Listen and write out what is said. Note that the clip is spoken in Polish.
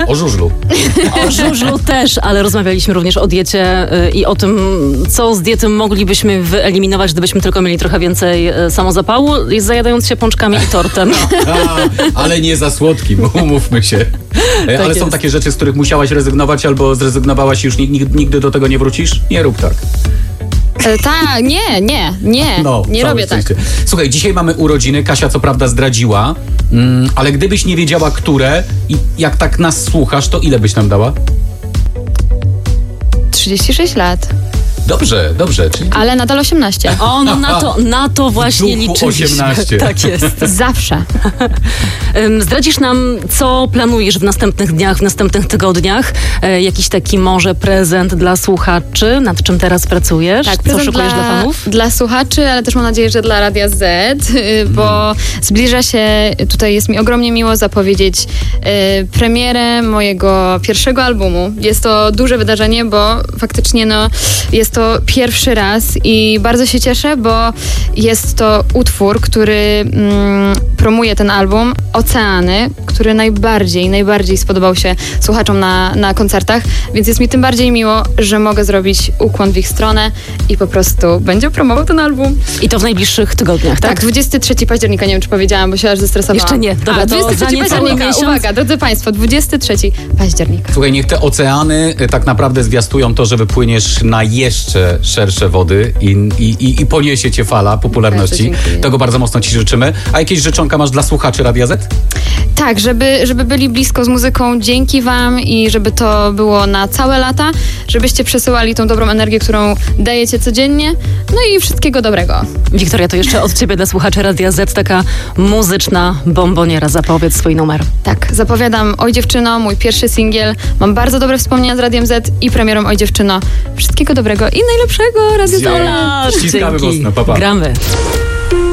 O żużlu. O żużlu też, ale rozmawialiśmy również o diecie i o tym, co z diety moglibyśmy wyeliminować, gdybyśmy tylko mieli trochę więcej samozapału, zajadając się pączkami i tortem. Ale nie za słodkim, umówmy się. Tak ale jest. są takie rzeczy, z których musiałaś rezygnować albo zrezygnowałaś i już nigdy do tego nie wrócisz? Nie rób tak. Nie robię tak. szczęście. Słuchaj, dzisiaj mamy urodziny, Kasia co prawda zdradziła, ale gdybyś nie wiedziała, które i jak tak nas słuchasz, to ile byś nam dała? 36 lat. Dobrze, czyli Ale nadal 18. O, no na to właśnie w duchu liczyliśmy. 18. Tak jest. Zawsze. Zdradzisz nam, co planujesz w następnych dniach, w następnych tygodniach? Jakiś taki może prezent dla słuchaczy? Nad czym teraz pracujesz? Tak, co prezent szykujesz dla fanów? Dla słuchaczy, ale też mam nadzieję, że dla Radia Z, bo zbliża się, tutaj jest mi ogromnie miło zapowiedzieć premierę mojego pierwszego albumu. Jest to duże wydarzenie, bo faktycznie jest to pierwszy raz i bardzo się cieszę, bo jest to utwór, który promuje ten album, Oceany, który najbardziej spodobał się słuchaczom na koncertach, więc jest mi tym bardziej miło, że mogę zrobić ukłon w ich stronę i po prostu będzie promował ten album. I to w najbliższych tygodniach, tak? Tak, 23 października, nie wiem czy powiedziałam, bo się aż zestresowałam. Jeszcze nie. Dobra, to 23 za niecały października, miesiąc. uwaga, drodzy Państwo, 23 października. Słuchaj, niech te oceany tak naprawdę zwiastują to, że wypłyniesz na jeszcze szersze wody i poniesie cię fala popularności. Bardzo dziękuję. Tego bardzo mocno ci życzymy. A jakieś życzonka masz dla słuchaczy Radia Z? Tak, żeby byli blisko z muzyką dzięki Wam i żeby to było na całe lata, żebyście przesyłali tą dobrą energię, którą dajecie codziennie, no i wszystkiego dobrego. Wiktoria, to jeszcze od ciebie dla słuchaczy Radia Z taka muzyczna bomboniera. Zapowiedz swój numer. Tak, zapowiadam Oj dziewczyno, mój pierwszy singiel. Mam bardzo dobre wspomnienia z Radiem Z i premierą Oj dziewczyno. Wszystkiego dobrego i najlepszego, Radio Z. Ściskamy mocno, pa, pa. Gramy.